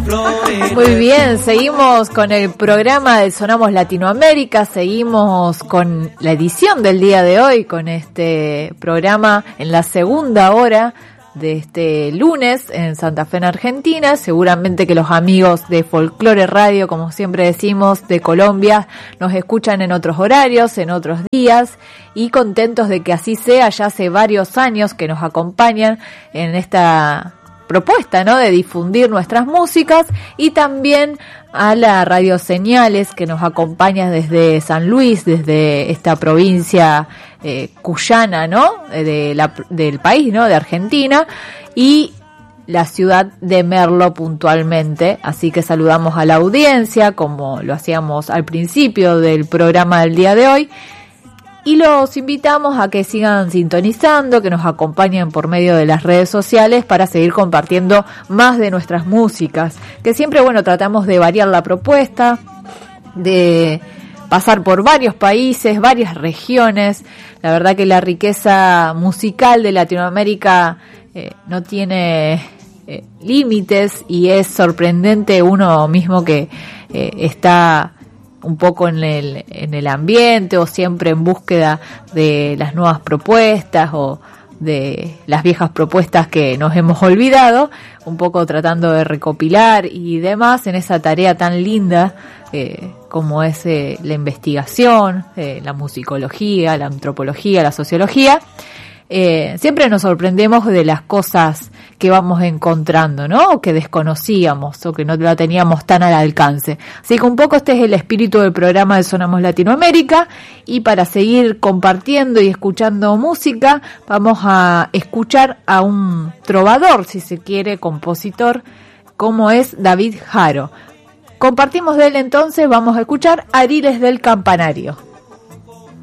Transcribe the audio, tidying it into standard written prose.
Muy bien, seguimos con el programa de Sonamos Latinoamérica, seguimos con la edición del día de hoy, con este programa en la segunda hora de este lunes en Santa Fe, en Argentina. Seguramente que los amigos de Folclore Radio, como siempre decimos, de Colombia, nos escuchan en otros horarios, en otros días, y contentos de que así sea. Ya hace varios años que nos acompañan en esta propuesta, ¿no?, de difundir nuestras músicas, y también a la Radio Señales, que nos acompaña desde San Luis, desde esta provincia cuyana, ¿no?, del país, ¿no?, de Argentina, y la ciudad de Merlo puntualmente. Así que saludamos a la audiencia, como lo hacíamos al principio del programa del día de hoy, y los invitamos a que sigan sintonizando, que nos acompañen por medio de las redes sociales para seguir compartiendo más de nuestras músicas, que siempre, bueno, tratamos de variar la propuesta, de pasar por varios países, varias regiones. La verdad que la riqueza musical de Latinoamérica no tiene límites, y es sorprendente uno mismo que está un poco en el ambiente, o siempre en búsqueda de las nuevas propuestas o de las viejas propuestas que nos hemos olvidado, un poco tratando de recopilar y demás en esa tarea tan linda como es la investigación, la musicología, la antropología, la sociología. Siempre nos sorprendemos de las cosas que vamos encontrando, ¿no?, o que desconocíamos, o que no la teníamos tan al alcance. Así que un poco este es el espíritu del programa de Sonamos Latinoamérica, y para seguir compartiendo y escuchando música, vamos a escuchar a un trovador, si se quiere, compositor, como es David Haro. Compartimos de él entonces, vamos a escuchar Ariles del Campanario.